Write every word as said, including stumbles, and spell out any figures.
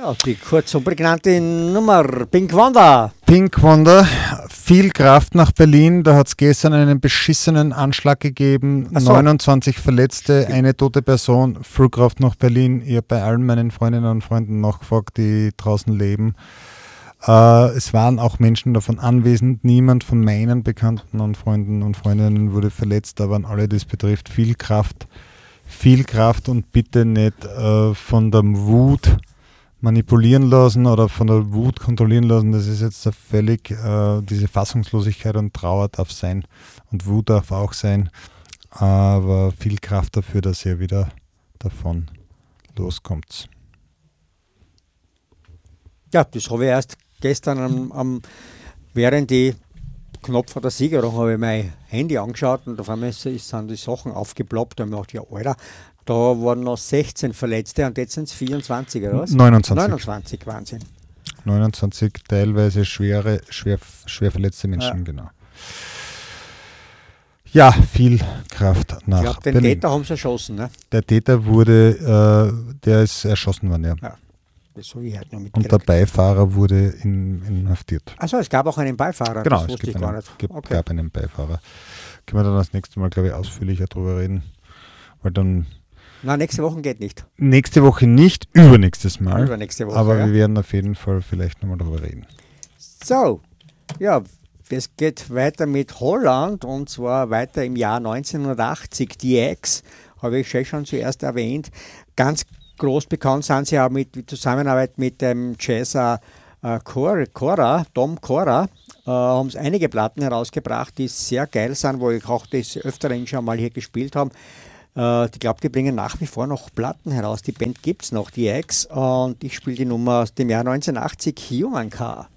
Ja, die kurz und prägnante Nummer, Pink Wonder. Pink Wonder, viel Kraft nach Berlin. Da hat es gestern einen beschissenen Anschlag gegeben. Ach so. neunundzwanzig Verletzte, eine tote Person, viel Kraft nach Berlin. Ich habe bei allen meinen Freundinnen und Freunden nachgefragt, die draußen leben. Äh, es waren auch Menschen davon anwesend. Niemand von meinen Bekannten und Freunden und Freundinnen wurde verletzt. Da waren alle, das betrifft, viel Kraft. Viel Kraft und bitte nicht äh, von der Wut manipulieren lassen oder von der Wut kontrollieren lassen. Das ist jetzt völlig, äh, diese Fassungslosigkeit und Trauer darf sein und Wut darf auch sein, aber viel Kraft dafür, dass ihr wieder davon loskommt. Ja, das habe ich erst gestern am, am während die knapp vor der Siegerung habe ich mein Handy angeschaut und auf einmal sind die Sachen aufgeploppt und ich habe gedacht, ja Alter, da waren noch sechzehn Verletzte und jetzt sind es vierundzwanzig, oder was? neunundzwanzig. neunundzwanzig, Wahnsinn. neunundzwanzig teilweise schwere, schwer, schwer verletzte Menschen, Ja. genau. Ja, viel Kraft nach Ich glaube, den Berlin. Täter haben sie erschossen, ne? Der Täter wurde, äh, der ist erschossen worden, ja. Ja. Das habe ich halt noch Und der mitgekriegt. Beifahrer wurde in, inhaftiert. Achso, es gab auch einen Beifahrer, Genau, das es wusste gibt ich gar einen, nicht. gibt, Okay. gab einen Beifahrer. Können wir dann das nächste Mal, glaube ich, ausführlicher drüber reden. Weil dann Na, nächste Woche geht nicht. nächste Woche nicht, übernächstes Mal. Übernächste Woche, aber ja. wir werden auf jeden Fall vielleicht nochmal drüber reden. So, ja, es geht weiter mit Holland und zwar weiter im Jahr neunzehnhundertachtzig. Die X, habe ich schon zuerst erwähnt. Ganz groß bekannt sind sie auch mit mit Zusammenarbeit mit dem Jazzer äh, Cora, Tom Cora. Äh, haben sie einige Platten herausgebracht, die sehr geil sind, wo ich auch des Öfteren schon mal hier gespielt habe. Äh, ich glaube, die bringen nach wie vor noch Platten heraus. Die Band gibt es noch, die X. Und ich spiele die Nummer aus dem Jahr neunzehnhundertachtzig, Human Car.